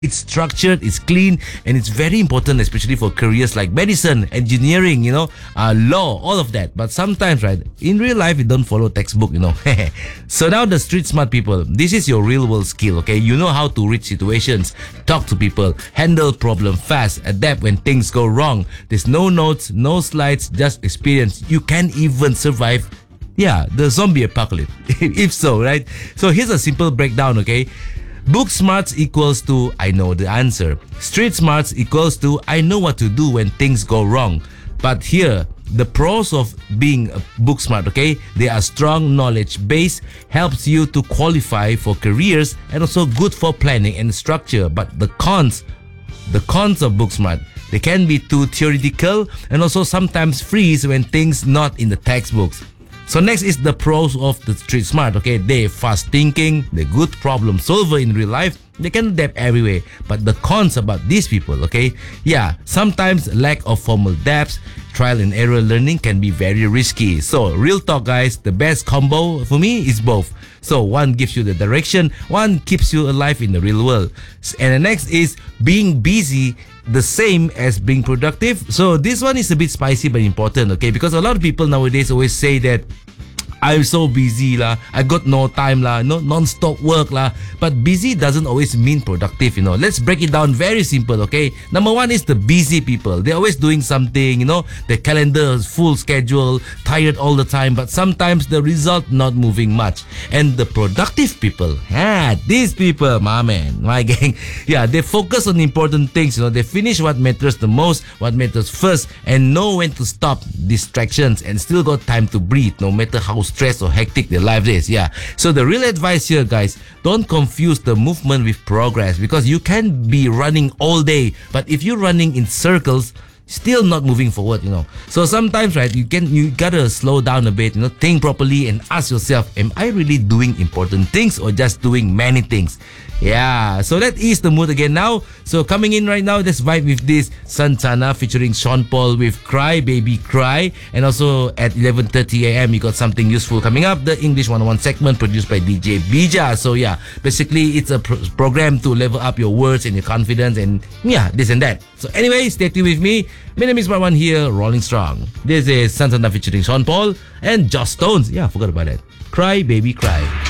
It's structured, it's clean, and it's very important, especially for careers like medicine, engineering, law, all of that. But sometimes, right, in real life, you don't follow textbook, So now the street smart people, this is your real world skill, okay? You know how to read situations, talk to people, handle problem fast, adapt when things go wrong. There's no notes, no slides, just experience. You can even survive the zombie apocalypse. If so, right? So here's a simple breakdown, okay? Book smarts equals to I know the answer. Street smarts equals to I know what to do when things go wrong. But here, the pros of being a book smart, okay? They are strong knowledge base, helps you to qualify for careers, and also good for planning and structure. But the cons of book smart, they can be too theoretical and also sometimes freeze when things not in the textbooks. So next is the pros of the street smart, okay? They're fast thinking, they're good problem solver in real life, they can adapt everywhere. But the cons about these people, okay? Sometimes lack of formal depth, trial and error learning can be very risky. So real talk guys, the best combo for me is both. So one gives you the direction, one keeps you alive in the real world. And the next is being busy, the same as being productive. So this one is a bit spicy but important, okay? Because a lot of people nowadays always say that I'm so busy lah, I got no time lah, non-stop work lah. But busy doesn't always mean productive, Let's break it down very simple, okay? Number one is the busy people. They're always doing something, their calendar is full schedule, tired all the time, but sometimes the result not moving much. And the productive people, these people, my man, my gang, they focus on important things, they finish what matters the most, what matters first, and know when to stop distractions and still got time to breathe, no matter how stressed or hectic their life is. So the real advice here, guys, don't confuse the movement with progress, because you can be running all day, but if you're running in circles, still not moving forward, So sometimes, right, you gotta slow down a bit, think properly and ask yourself, am I really doing important things or just doing many things? So that is the mood again now. So coming in right now, let's vibe with this Santana featuring Sean Paul with Cry Baby Cry. And also at 11:30 a.m. you got something useful coming up, the English 101 segment produced by DJ Bija. So basically it's a program to level up your words and your confidence and this and that. So anyway, stay tuned with me. My name is Marwan here, rolling strong. This is Santana featuring Sean Paul and Joss Stones. Forgot about that. Cry Baby Cry.